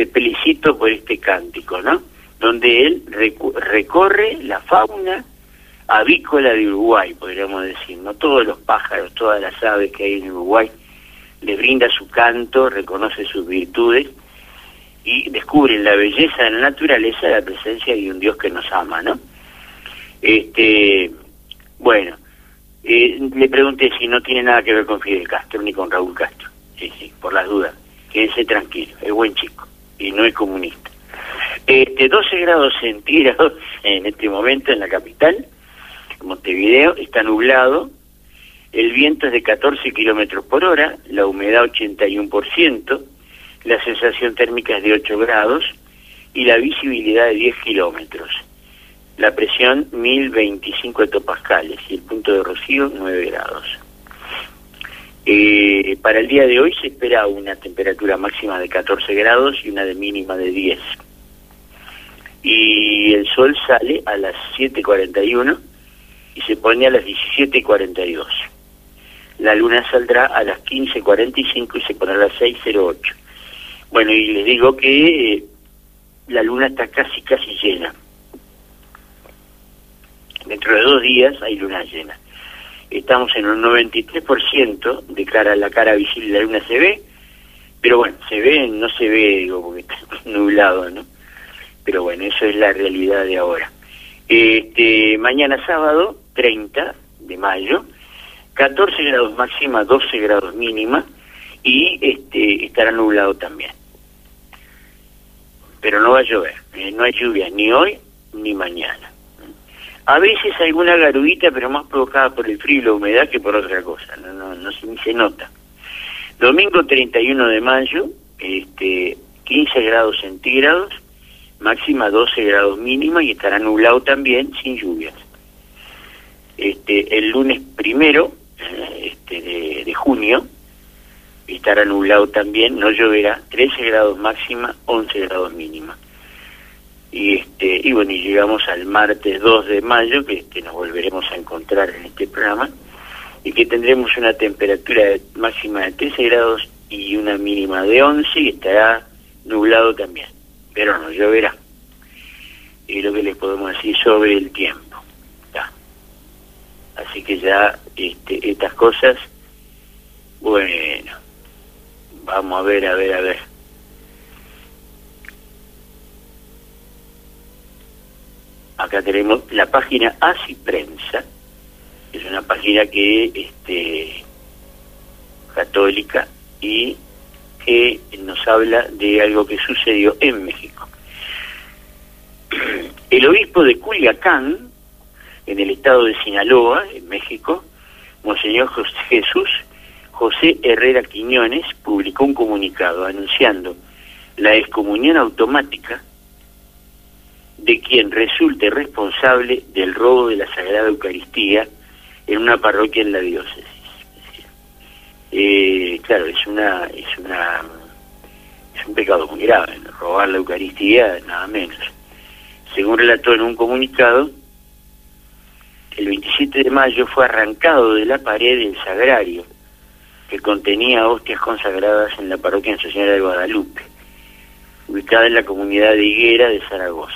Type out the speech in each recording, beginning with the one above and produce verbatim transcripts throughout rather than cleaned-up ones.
te felicito por este cántico, ¿no? Donde él recu- recorre la fauna avícola de Uruguay, podríamos decir, ¿no? Todos los pájaros, todas las aves que hay en Uruguay, le brinda su canto, reconoce sus virtudes y descubren la belleza de la naturaleza, la presencia de un Dios que nos ama, ¿no? Este, bueno, eh, le pregunté si no tiene nada que ver con Fidel Castro ni con Raúl Castro. Sí, sí, por las dudas. Quédense tranquilo, es buen chico y no es comunista. Este, doce grados centígrados en este momento en la capital, Montevideo, está nublado, el viento es de catorce kilómetros por hora, la humedad ochenta y uno por ciento, la sensación térmica es de ocho grados y la visibilidad de diez kilómetros. La presión mil veinticinco hectopascales y el punto de rocío nueve grados. Eh, para el día de hoy se espera una temperatura máxima de catorce grados y una de mínima de diez. Y el sol sale a las siete cuarenta y uno y se pone a las diecisiete cuarenta y dos. La luna saldrá a las quince cuarenta y cinco y se pone a las seis cero ocho. Bueno, y les digo que eh, la luna está casi, casi llena. Dentro de dos días hay luna llena. Estamos en un noventa y tres por ciento de cara a la cara visible, la luna se ve, pero bueno, se ve, no se ve, digo, porque está nublado, ¿no? Pero bueno, eso es la realidad de ahora. Este, mañana sábado, treinta de mayo, catorce grados máxima, doce grados mínima, y este estará nublado también. Pero no va a llover, eh, no hay lluvia ni hoy ni mañana. A veces alguna garudita, pero más provocada por el frío y la humedad que por otra cosa, no, no, no se, ni se nota. Domingo treinta y uno de mayo, este, quince grados centígrados, máxima doce grados mínima y estará nublado también sin lluvias. Este, el lunes primero este, de, de junio estará nublado también, no lloverá, trece grados máxima, once grados mínima. Y este y bueno, y llegamos al martes dos de mayo, que, que nos volveremos a encontrar en este programa, y que tendremos una temperatura de, máxima de trece grados y una mínima de once, y estará nublado también, pero no lloverá. Es lo que les podemos decir sobre el tiempo. Ya. Así que ya este, estas cosas, bueno, vamos a ver, a ver, a ver. Acá tenemos la página Así Prensa, que es una página que este católica y que nos habla de algo que sucedió en México. El obispo de Culiacán, en el estado de Sinaloa, en México, Monseñor José Jesús José Herrera Quiñones, publicó un comunicado anunciando la excomunión automática de quien resulte responsable del robo de la Sagrada Eucaristía en una parroquia en la diócesis. Eh, claro, es una es una es un pecado muy grave, ¿no? Robar la Eucaristía, nada menos. Según relató en un comunicado, el veintisiete de mayo fue arrancado de la pared el sagrario que contenía hostias consagradas en la parroquia Nuestra Señora de Guadalupe, ubicada en la comunidad de Higuera de Zaragoza.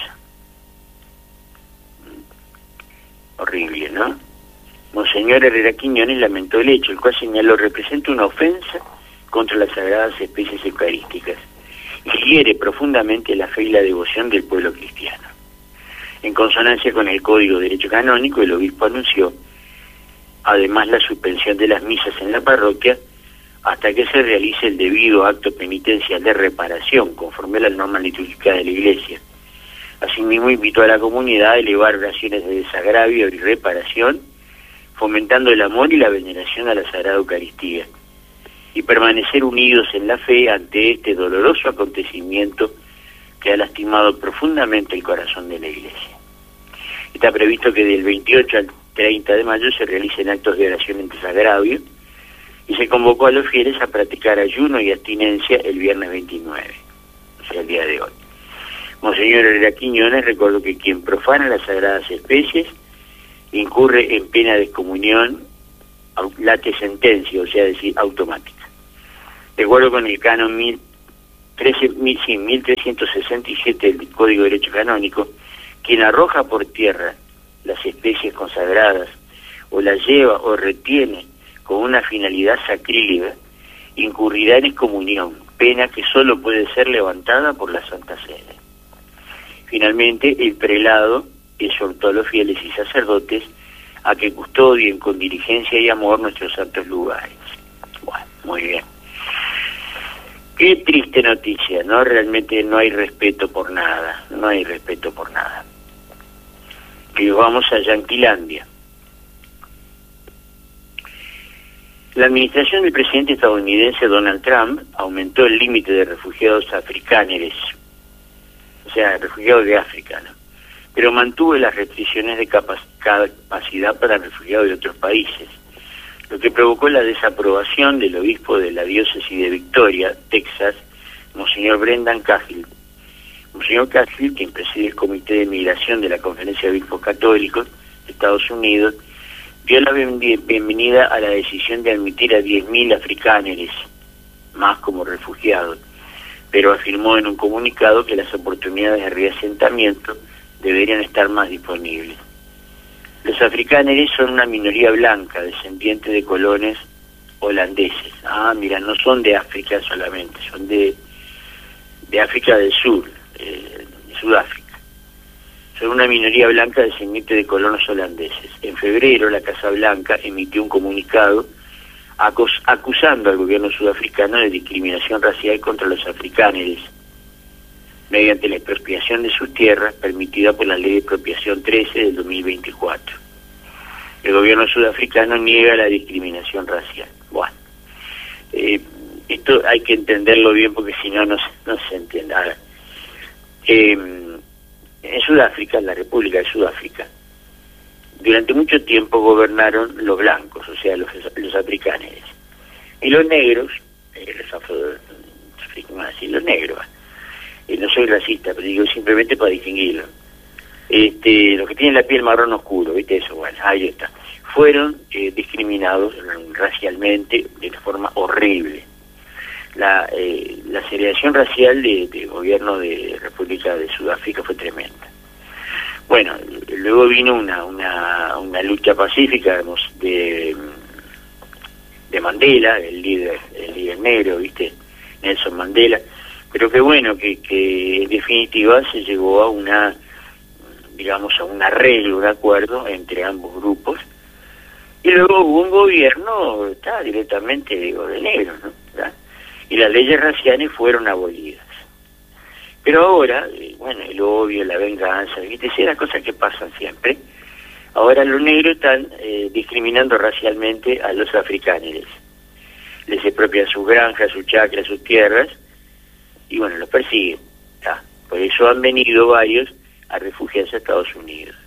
Horrible, ¿no? Monseñor Herrera Quiñones lamentó el hecho, el cual señaló representa una ofensa contra las sagradas especies eucarísticas y hiere profundamente la fe y la devoción del pueblo cristiano. En consonancia con el Código de Derecho Canónico, el obispo anunció además la suspensión de las misas en la parroquia hasta que se realice el debido acto penitencial de reparación conforme a la norma litúrgica de la Iglesia. Asimismo, invitó a la comunidad a elevar oraciones de desagravio y reparación, fomentando el amor y la veneración a la Sagrada Eucaristía, y permanecer unidos en la fe ante este doloroso acontecimiento que ha lastimado profundamente el corazón de la Iglesia. Está previsto que del veintiocho al treinta de mayo se realicen actos de oración en desagravio, y se convocó a los fieles a practicar ayuno y abstinencia el viernes veintinueve, o sea, el día de hoy. Monseñor Herrera Quiñones recordó que quien profana las sagradas especies incurre en pena de excomunión late sentencia, o sea, decir, automática. De acuerdo con el canon mil trece, sí, mil trescientos sesenta y siete del Código de Derecho Canónico, quien arroja por tierra las especies consagradas o las lleva o retiene con una finalidad sacrílega, incurrirá en excomunión, pena que solo puede ser levantada por la Santa Sede. Finalmente, el prelado exhortó a los fieles y sacerdotes a que custodien con diligencia y amor nuestros santos lugares. Bueno, muy bien. Qué triste noticia, ¿no? Realmente no hay respeto por nada, no hay respeto por nada. Y vamos a Yanquilandia. La administración del presidente estadounidense Donald Trump aumentó el límite de refugiados africaneres, o sea, refugiados de África, ¿no? Pero mantuvo las restricciones de capac capacidad para refugiados de otros países, lo que provocó la desaprobación del obispo de la diócesis de Victoria, Texas, Monseñor Brendan Cahill. Monseñor Cahill, quien preside el Comité de Migración de la Conferencia de Obispos Católicos de Estados Unidos, dio la bienvenida a la decisión de admitir a diez mil africaneres más como refugiados, pero afirmó en un comunicado que las oportunidades de reasentamiento deberían estar más disponibles. Los africaneres son una minoría blanca, descendiente de colones holandeses. Ah, mira, no son de África solamente, son de, de África del Sur, eh, de Sudáfrica. Son una minoría blanca descendiente de colonos holandeses. En febrero, la Casa Blanca emitió un comunicado acus acusando al gobierno sudafricano de discriminación racial contra los africaneres, mediante la expropiación de sus tierras permitida por la Ley de Expropiación trece del dos mil veinticuatro. El gobierno sudafricano niega la discriminación racial. Bueno, eh, esto hay que entenderlo bien porque si no, no, no se entiende. Ahora, eh, en Sudáfrica, en la República de Sudáfrica, durante mucho tiempo gobernaron los blancos, o sea, los, los africaneres. Y los negros, eh, los afro, así, los negros, eh, no soy racista, pero digo simplemente para distinguirlo, este, los que tienen la piel marrón oscuro, ¿viste eso? Bueno, ahí está. Fueron eh, discriminados racialmente de forma horrible. La, eh, la segregación racial del de gobierno de República de Sudáfrica fue tremenda. Bueno, luego vino una una, una lucha pacífica, digamos, de, de Mandela, el líder, el líder negro, ¿viste? Nelson Mandela. Pero qué bueno que, que en definitiva se llegó a una, digamos, a un arreglo, un acuerdo entre ambos grupos. Y luego hubo un gobierno, está directamente, digo, de negros, ¿no? ¿Verdad? Y las leyes raciales fueron abolidas. Pero ahora, bueno, el odio, la venganza, ¿viste? Esas las cosas que pasan siempre. Ahora los negros están eh, discriminando racialmente a los africaneres. Les expropian sus granjas, sus chacras, sus tierras, y bueno, los persiguen. ¿tá? Por eso han venido varios a refugiarse a Estados Unidos.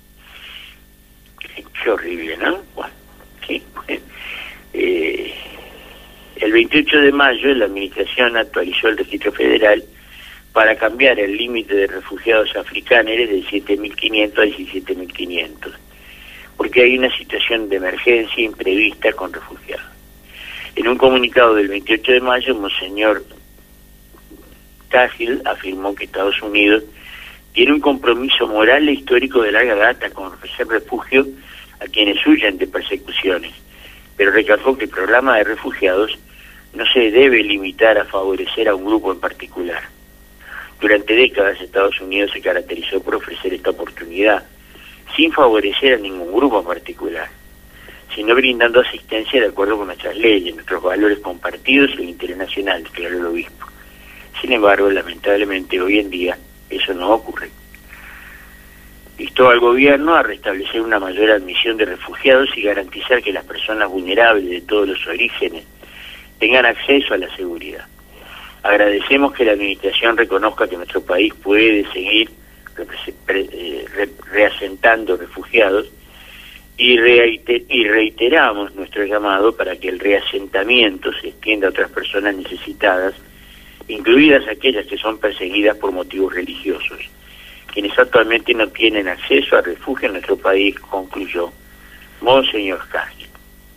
Qué, qué horrible, ¿no? Bueno, sí. Eh, el veintiocho de mayo la Administración actualizó el registro federal para cambiar el límite de refugiados africaneres de siete mil quinientos a diecisiete mil quinientos, porque hay una situación de emergencia imprevista con refugiados. En un comunicado del veintiocho de mayo, Monseñor Cahill afirmó que Estados Unidos tiene un compromiso moral e histórico de larga data con ofrecer refugio a quienes huyen de persecuciones, pero recalcó que el programa de refugiados no se debe limitar a favorecer a un grupo en particular. Durante décadas Estados Unidos se caracterizó por ofrecer esta oportunidad, sin favorecer a ningún grupo en particular, sino brindando asistencia de acuerdo con nuestras leyes, nuestros valores compartidos y el interés nacional, declaró el obispo. Sin embargo, lamentablemente hoy en día eso no ocurre. Instó al gobierno a restablecer una mayor admisión de refugiados y garantizar que las personas vulnerables de todos los orígenes tengan acceso a la seguridad. Agradecemos que la Administración reconozca que nuestro país puede seguir re re reasentando refugiados y, reiter y reiteramos nuestro llamado para que el reasentamiento se extienda a otras personas necesitadas, incluidas aquellas que son perseguidas por motivos religiosos, quienes actualmente no tienen acceso a refugio en nuestro país, concluyó Monseñor Cahill.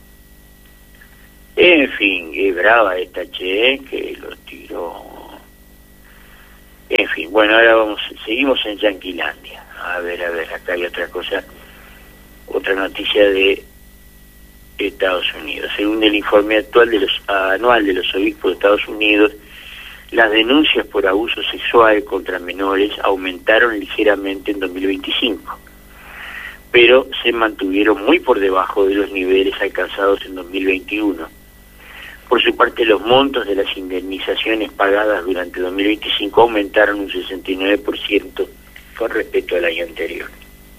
En fin, es brava esta che, que lo tiró En fin, bueno, ahora vamos, seguimos en Yanquilandia. A ver, a ver, acá hay otra cosa, otra noticia de Estados Unidos. Según el informe actual de los anual de los obispos de Estados Unidos, las denuncias por abuso sexual contra menores aumentaron ligeramente en dos mil veinticinco, pero se mantuvieron muy por debajo de los niveles alcanzados en dos mil veintiuno. Por su parte, los montos de las indemnizaciones pagadas durante dos mil veinticinco aumentaron un sesenta y nueve por ciento con respecto al año anterior.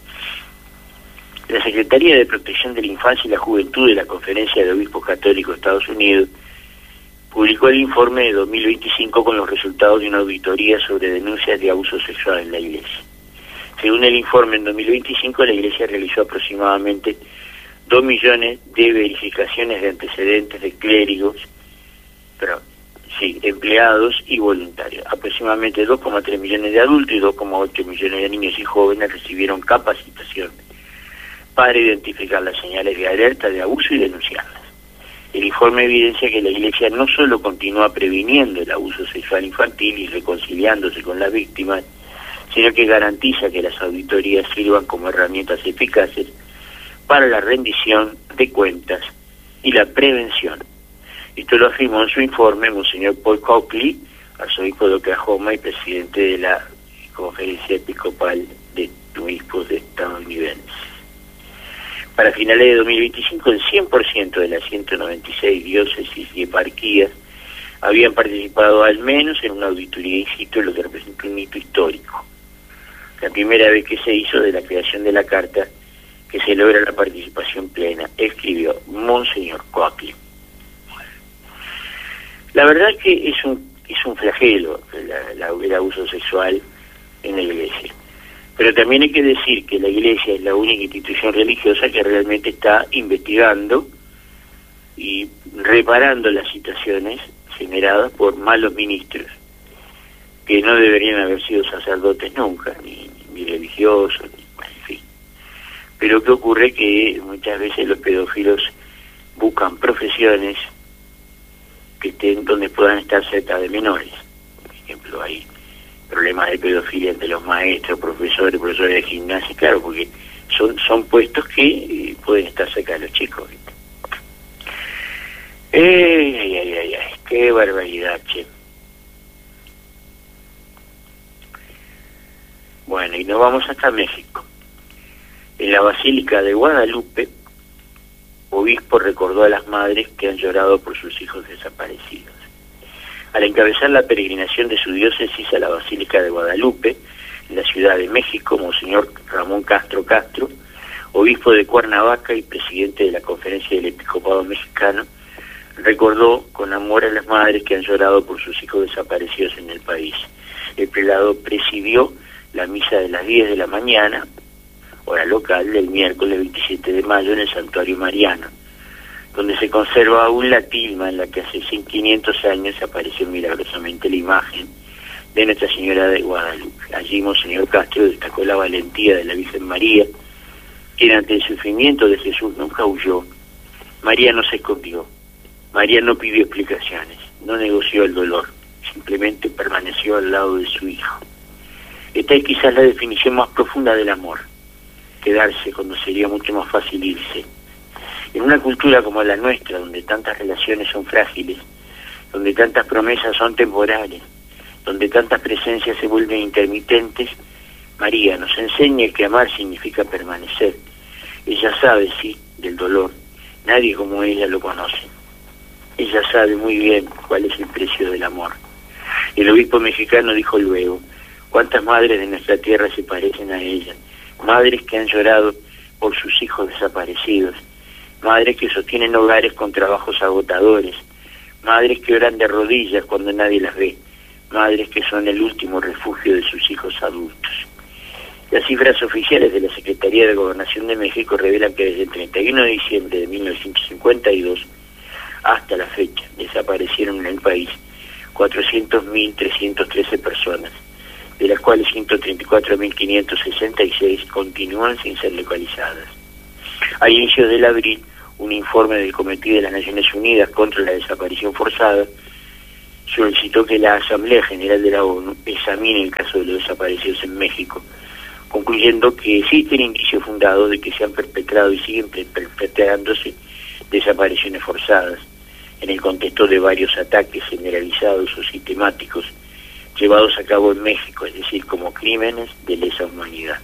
La Secretaría de Protección de la Infancia y la Juventud de la Conferencia de Obispos Católicos de Estados Unidos publicó el informe de dos mil veinticinco con los resultados de una auditoría sobre denuncias de abuso sexual en la Iglesia. Según el informe, en dos mil veinticinco la Iglesia realizó aproximadamente dos millones de verificaciones de antecedentes de clérigos, pero, sí, empleados y voluntarios. Aproximadamente dos coma tres millones de adultos y dos coma ocho millones de niños y jóvenes recibieron capacitación para identificar las señales de alerta de abuso y denunciarlas. El informe evidencia que la Iglesia no solo continúa previniendo el abuso sexual infantil y reconciliándose con las víctimas, sino que garantiza que las auditorías sirvan como herramientas eficaces para la rendición de cuentas y la prevención. Esto lo afirmó en su informe Monseñor Paul Coakley, arzobispo de Oklahoma y presidente de la Conferencia Episcopal de Obispos estadounidenses. Para finales de dos mil veinticinco, el cien por ciento de las ciento noventa y seis diócesis y eparquías habían participado al menos en una auditoría in situ, lo que representa un hito histórico. La primera vez que se hizo de la creación de la carta que se logra la participación plena, escribió Monseñor Coakley. La verdad que es un es un flagelo la, la, el abuso sexual en la Iglesia. Pero también hay que decir que la Iglesia es la única institución religiosa que realmente está investigando y reparando las situaciones generadas por malos ministros, que no deberían haber sido sacerdotes nunca, ni, ni religiosos, ni, en fin. Pero ¿qué ocurre? Que muchas veces los pedófilos buscan profesiones que estén donde puedan estar cerca de menores. Por ejemplo, hay problemas de pedofilia entre los maestros, profesores, profesores de gimnasia, claro, porque son son puestos que eh, pueden estar cerca de los chicos. Ay, ay, ay, ay, ay, qué barbaridad, che. Bueno, y nos vamos hasta México. En la Basílica de Guadalupe, obispo recordó a las madres que han llorado por sus hijos desaparecidos. Al encabezar la peregrinación de su diócesis a la Basílica de Guadalupe, en la Ciudad de México, Monseñor Ramón Castro Castro, obispo de Cuernavaca y presidente de la Conferencia del Episcopado Mexicano, recordó con amor a las madres que han llorado por sus hijos desaparecidos en el país. El prelado presidió la misa de las diez de la mañana, hora local, del miércoles veintisiete de mayo en el Santuario Mariano, donde se conserva aún la tilma en la que hace quinientos años apareció milagrosamente la imagen de Nuestra Señora de Guadalupe. Allí Monseñor Castro destacó la valentía de la Virgen María, quien ante el sufrimiento de Jesús nunca huyó. María no se escondió, María no pidió explicaciones, no negoció el dolor, simplemente permaneció al lado de su hijo. Esta es quizás la definición más profunda del amor, quedarse cuando sería mucho más fácil irse. En una cultura como la nuestra, donde tantas relaciones son frágiles, donde tantas promesas son temporales, donde tantas presencias se vuelven intermitentes, María nos enseña que amar significa permanecer. Ella sabe, sí, del dolor. Nadie como ella lo conoce. Ella sabe muy bien cuál es el precio del amor. El obispo mexicano dijo luego: ¿cuántas madres de nuestra tierra se parecen a ella? Madres que han llorado por sus hijos desaparecidos, madres que sostienen hogares con trabajos agotadores, madres que oran de rodillas cuando nadie las ve, madres que son el último refugio de sus hijos adultos. Las cifras oficiales de la Secretaría de Gobernación de México revelan que desde el treinta y uno de diciembre de mil novecientos cincuenta y dos hasta la fecha desaparecieron en el país cuatrocientos mil trescientas trece personas, de las cuales ciento treinta y cuatro mil quinientos sesenta y seis continúan sin ser localizadas. A inicios del abril, un informe del Comité de las Naciones Unidas contra la Desaparición Forzada solicitó que la Asamblea General de la ONU examine el caso de los desaparecidos en México, concluyendo que existen indicios fundados de que se han perpetrado y siguen perpetrándose desapariciones forzadas en el contexto de varios ataques generalizados o sistemáticos llevados a cabo en México, es decir, como crímenes de lesa humanidad.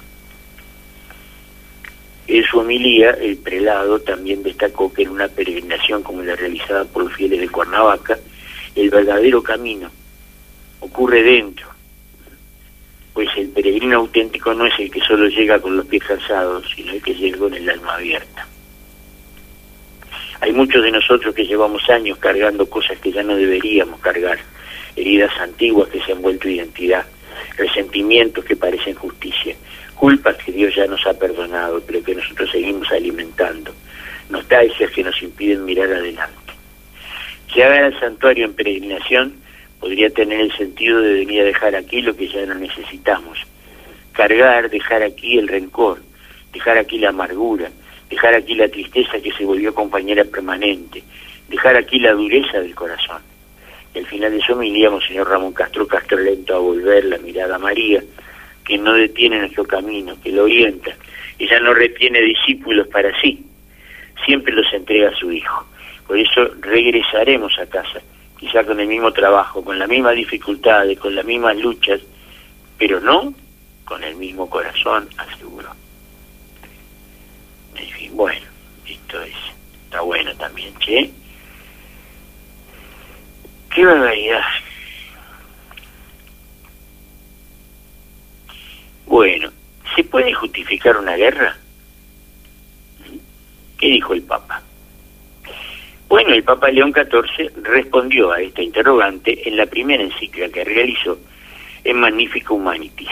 En su homilía, el prelado también destacó que en una peregrinación como la realizada por los fieles de Cuernavaca, el verdadero camino ocurre dentro, pues el peregrino auténtico no es el que solo llega con los pies cansados, sino el que llega con el alma abierta. Hay muchos de nosotros que llevamos años cargando cosas que ya no deberíamos cargar, heridas antiguas que se han vuelto identidad, resentimientos que parecen justicia, culpas que Dios ya nos ha perdonado, pero que nosotros seguimos alimentando, nostalgias que nos impiden mirar adelante. Llegar al santuario en peregrinación podría tener el sentido de venir a dejar aquí lo que ya no necesitamos, cargar, dejar aquí el rencor, dejar aquí la amargura, dejar aquí la tristeza que se volvió compañera permanente, dejar aquí la dureza del corazón. Y al final de su homilía, Monseñor Ramón Castro Castro lento a volver la mirada a María, que no detiene nuestro camino, que lo orienta. Ella no retiene discípulos para sí, siempre los entrega a su Hijo. Por eso regresaremos a casa, quizá con el mismo trabajo, con las mismas dificultades, con las mismas luchas, pero no con el mismo corazón, aseguró. En fin, bueno, esto es, está bueno también, che. ¡Qué barbaridad! Bueno, ¿se puede justificar una guerra? ¿Qué dijo el Papa? Bueno, el Papa León catorce respondió a esta interrogante en la primera encíclica que realizó en Magnificat Humanitas.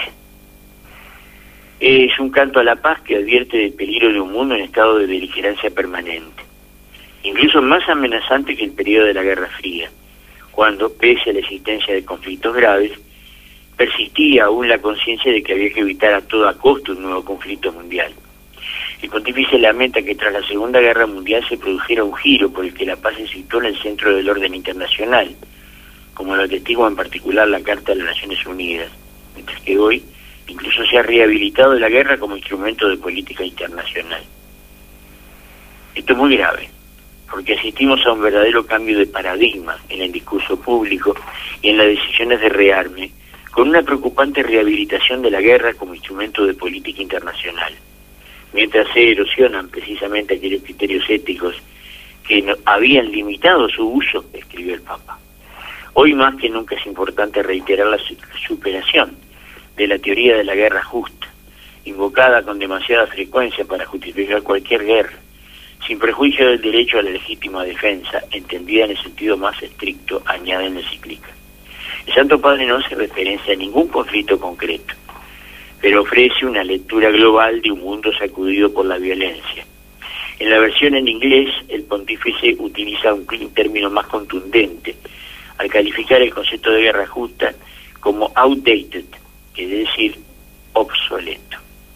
Es un canto a la paz que advierte del peligro de un mundo en estado de beligerancia permanente, incluso más amenazante que el periodo de la Guerra Fría, cuando, pese a la existencia de conflictos graves, persistía aún la conciencia de que había que evitar a toda costa un nuevo conflicto mundial. El pontífice lamenta que tras la Segunda Guerra Mundial se produjera un giro por el que la paz se situó en el centro del orden internacional, como lo atestigua en particular la Carta de las Naciones Unidas, mientras que hoy incluso se ha rehabilitado la guerra como instrumento de política internacional. Esto es muy grave, porque asistimos a un verdadero cambio de paradigma en el discurso público y en las decisiones de rearme, con una preocupante rehabilitación de la guerra como instrumento de política internacional, mientras se erosionan precisamente aquellos criterios éticos que no, habían limitado su uso, escribió el Papa. Hoy más que nunca es importante reiterar la superación de la teoría de la guerra justa, invocada con demasiada frecuencia para justificar cualquier guerra, sin perjuicio del derecho a la legítima defensa, entendida en el sentido más estricto, añade en la encíclica. El Santo Padre no hace referencia a ningún conflicto concreto, pero ofrece una lectura global de un mundo sacudido por la violencia. En la versión en inglés, el pontífice utiliza un término más contundente al calificar el concepto de guerra justa como outdated, que es decir, obsoleto.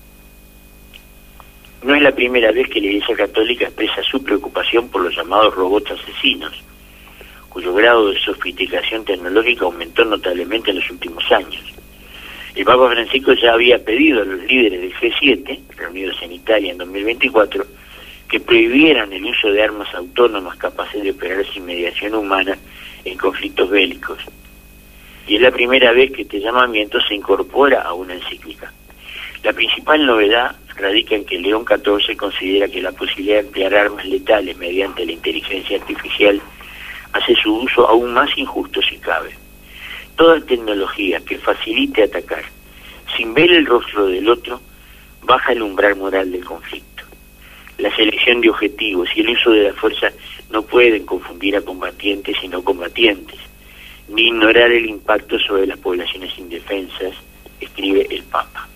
No es la primera vez que la Iglesia Católica expresa su preocupación por los llamados robots asesinos, cuyo grado de sofisticación tecnológica aumentó notablemente en los últimos años. El Papa Francisco ya había pedido a los líderes del G siete, reunidos en Italia en dos mil veinticuatro, que prohibieran el uso de armas autónomas capaces de operar sin mediación humana en conflictos bélicos. Y es la primera vez que este llamamiento se incorpora a una encíclica. La principal novedad radica en que León catorce considera que la posibilidad de emplear armas letales mediante la inteligencia artificial hace su uso aún más injusto si cabe. Toda tecnología que facilite atacar sin ver el rostro del otro baja el umbral moral del conflicto. La selección de objetivos y el uso de la fuerza no pueden confundir a combatientes y no combatientes, ni ignorar el impacto sobre las poblaciones indefensas, escribe el Papa.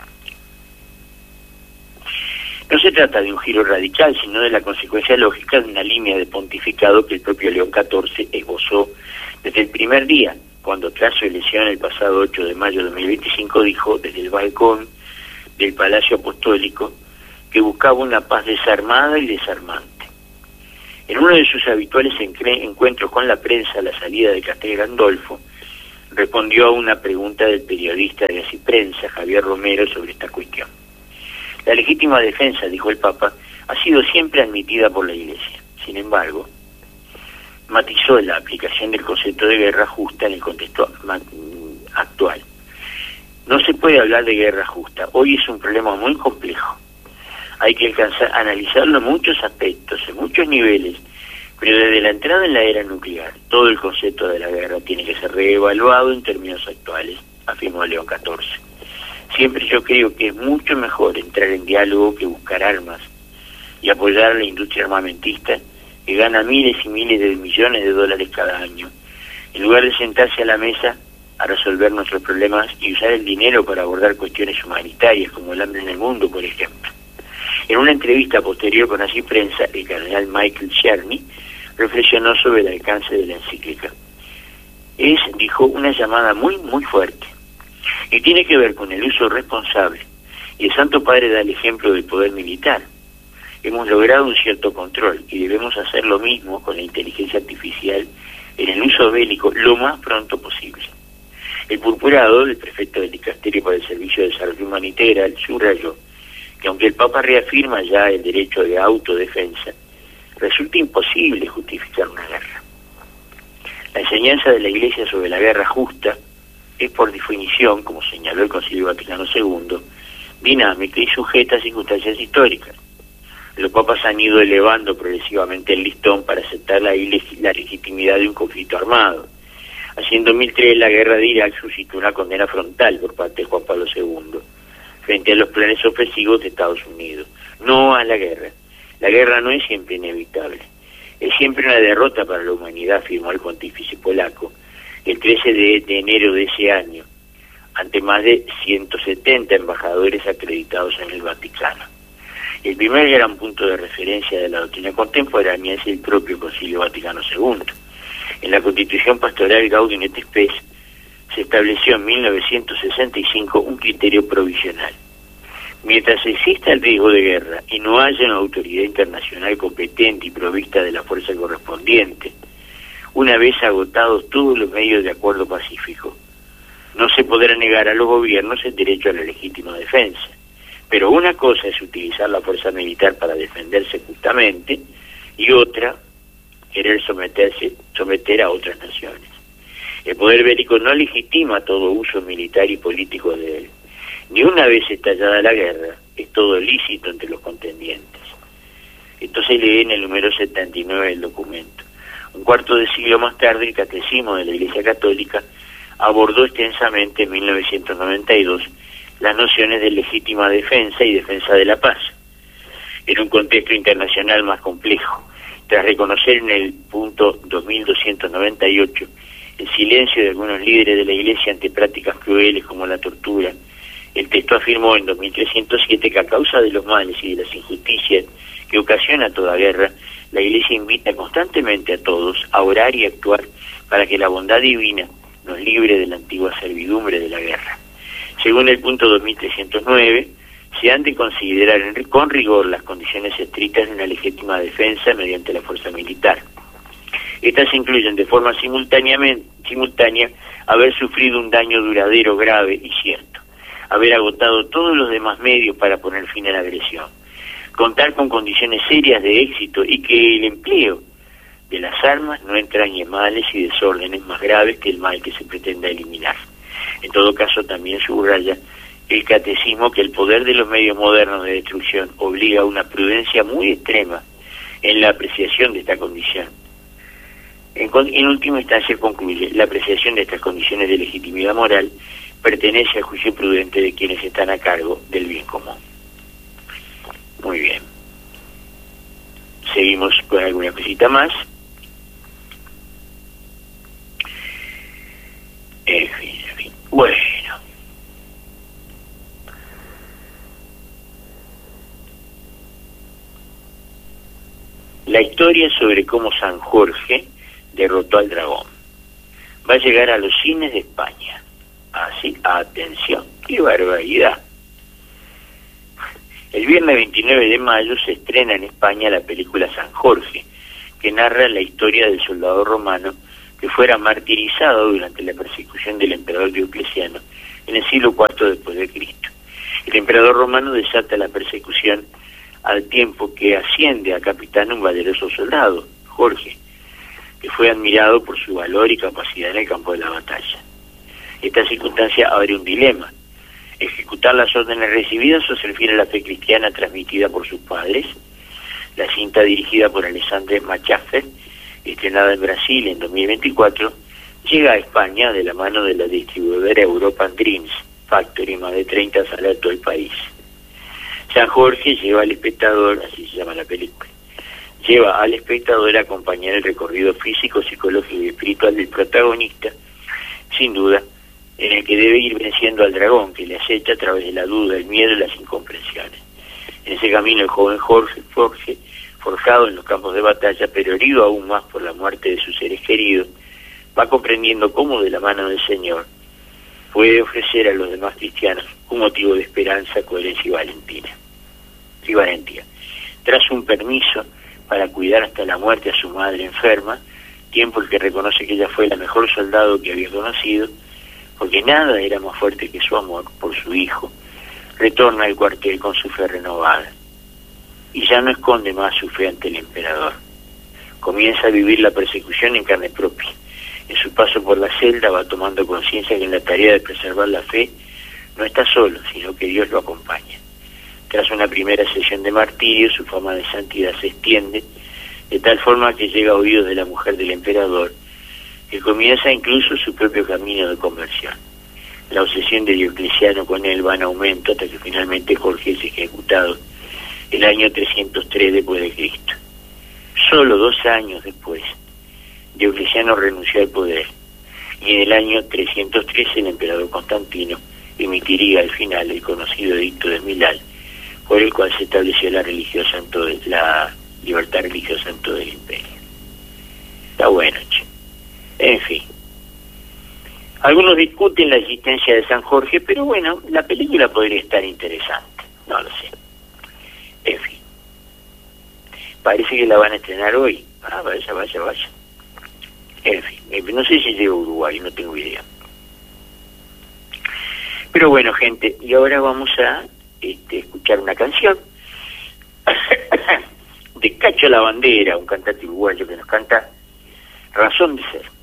No se trata de un giro radical, sino de la consecuencia lógica de una línea de pontificado que el propio León catorce esbozó desde el primer día, cuando tras su elección el pasado ocho de mayo de dos mil veinticinco dijo desde el balcón del Palacio Apostólico que buscaba una paz desarmada y desarmante. En uno de sus habituales encuentros con la prensa a la salida de Castel Gandolfo, respondió a una pregunta del periodista de Así Prensa, Javier Romero, sobre esta cuestión. La legítima defensa, dijo el Papa, ha sido siempre admitida por la Iglesia. Sin embargo, matizó la aplicación del concepto de guerra justa en el contexto actual. No se puede hablar de guerra justa. Hoy es un problema muy complejo. Hay que alcanzar, analizarlo en muchos aspectos, en muchos niveles, pero desde la entrada en la era nuclear, todo el concepto de la guerra tiene que ser reevaluado en términos actuales, afirmó León catorce. Siempre yo creo que es mucho mejor entrar en diálogo que buscar armas y apoyar a la industria armamentista que gana miles y miles de millones de dólares cada año, en lugar de sentarse a la mesa a resolver nuestros problemas y usar el dinero para abordar cuestiones humanitarias como el hambre en el mundo, por ejemplo. En una entrevista posterior con Así Prensa, el cardenal Michael Czerny reflexionó sobre el alcance de la encíclica. Es, dijo, una llamada muy, muy fuerte, y tiene que ver con el uso responsable, y el Santo Padre da el ejemplo del poder militar. Hemos logrado un cierto control, y debemos hacer lo mismo con la inteligencia artificial en el uso bélico lo más pronto posible. El purpurado, el prefecto del Dicasterio para el Servicio de Desarrollo Humanitario, subrayó que aunque el Papa reafirma ya el derecho de autodefensa, resulta imposible justificar una guerra. La enseñanza de la Iglesia sobre la guerra justa es, por definición, como señaló el Concilio Vaticano segundo, dinámica y sujeta a circunstancias históricas. Los papas han ido elevando progresivamente el listón para aceptar la, la legitimidad de un conflicto armado. Así, en dos mil tres la guerra de Irak suscitó una condena frontal por parte de Juan Pablo segundo frente a los planes ofensivos de Estados Unidos. No a la guerra. La guerra no es siempre inevitable. Es siempre una derrota para la humanidad, afirmó el pontífice polaco el trece de enero de ese año, ante más de ciento setenta embajadores acreditados en el Vaticano. El primer gran punto de referencia de la doctrina contemporánea es el propio Concilio Vaticano segundo. En la Constitución Pastoral Gaudium et Spes se estableció en mil novecientos sesenta y cinco un criterio provisional. Mientras exista el riesgo de guerra y no haya una autoridad internacional competente y provista de la fuerza correspondiente, una vez agotados todos los medios de acuerdo pacífico, no se podrá negar a los gobiernos el derecho a la legítima defensa. Pero una cosa es utilizar la fuerza militar para defenderse justamente y otra, querer someterse, someter a otras naciones. El poder bélico no legitima todo uso militar y político de él. Ni una vez estallada la guerra, es todo lícito entre los contendientes. Esto se lee en el número setenta y nueve del documento. Un cuarto de siglo más tarde, el Catecismo de la Iglesia Católica abordó extensamente en mil novecientos noventa y dos las nociones de legítima defensa y defensa de la paz. En un contexto internacional más complejo, tras reconocer en el punto dos mil doscientos noventa y ocho el silencio de algunos líderes de la Iglesia ante prácticas crueles como la tortura, el texto afirmó en dos mil trescientos siete que a causa de los males y de las injusticias que ocasiona toda guerra, la Iglesia invita constantemente a todos a orar y actuar para que la bondad divina nos libre de la antigua servidumbre de la guerra. Según el punto dos mil trescientos nueve, se han de considerar con rigor las condiciones estrictas de una legítima defensa mediante la fuerza militar. Estas incluyen de forma simultánea haber sufrido un daño duradero, grave y cierto, haber agotado todos los demás medios para poner fin a la agresión, contar con condiciones serias de éxito y que el empleo de las armas no entrañe males y desórdenes más graves que el mal que se pretenda eliminar. En todo caso, también subraya el Catecismo que el poder de los medios modernos de destrucción obliga a una prudencia muy extrema en la apreciación de esta condición. En, en última instancia concluye, la apreciación de estas condiciones de legitimidad moral pertenece al juicio prudente de quienes están a cargo del bien común. Muy bien. Seguimos con alguna cosita más. En fin, en fin. Bueno. La historia sobre cómo San Jorge derrotó al dragón va a llegar a los cines de España. Así, atención, qué barbaridad. El viernes veintinueve de mayo se estrena en España la película San Jorge, que narra la historia del soldado romano que fuera martirizado durante la persecución del emperador Diocleciano en el siglo cuarto después de Cristo. El emperador romano desata la persecución al tiempo que asciende a capitán un valeroso soldado, Jorge, que fue admirado por su valor y capacidad en el campo de la batalla. Esta circunstancia abre un dilema: ejecutar las órdenes recibidas o servir a la fe cristiana transmitida por sus padres. La cinta, dirigida por Alessandre Machaffer, estrenada en Brasil en dos mil veinticuatro, llega a España de la mano de la distribuidora European Dreams Factory, más de treinta salas de todo el país. San Jorge lleva al espectador, así se llama la película, lleva al espectador a acompañar el recorrido físico, psicológico y espiritual del protagonista, sin duda, en el que debe ir venciendo al dragón que le acecha a través de la duda, el miedo y las incomprensiones. En ese camino el joven Jorge, Jorge, forjado en los campos de batalla, pero herido aún más por la muerte de sus seres queridos, va comprendiendo cómo de la mano del Señor puede ofrecer a los demás cristianos un motivo de esperanza, coherencia y valentía. Y valentía. Tras un permiso para cuidar hasta la muerte a su madre enferma, tiempo el que reconoce que ella fue la mejor soldado que había conocido, porque nada era más fuerte que su amor por su hijo, retorna al cuartel con su fe renovada, y ya no esconde más su fe ante el emperador. Comienza a vivir la persecución en carne propia. En su paso por la celda va tomando conciencia que en la tarea de preservar la fe no está solo, sino que Dios lo acompaña. Tras una primera sesión de martirio, su fama de santidad se extiende, de tal forma que llega a oídos de la mujer del emperador, que comienza incluso su propio camino de conversión. La obsesión de Diocleciano con él va en aumento hasta que finalmente Jorge es ejecutado el año trescientos tres después de Cristo. Solo dos años después, Diocleciano renunció al poder, y en el año trescientos trece el emperador Constantino emitiría al final el conocido edicto de Milán, por el cual se estableció la religiosa en todo, la libertad religiosa en todo el imperio. Está bueno, che. En fin. Algunos discuten la existencia de San Jorge, pero bueno, la película podría estar interesante. No lo sé. En fin. Parece que la van a estrenar hoy. Ah, vaya, vaya, vaya. En fin, no sé si llega a Uruguay, no tengo idea. Pero bueno, gente, y ahora vamos a este, escuchar una canción de Cacho La Bandera, un cantante uruguayo que nos canta Razón de Ser.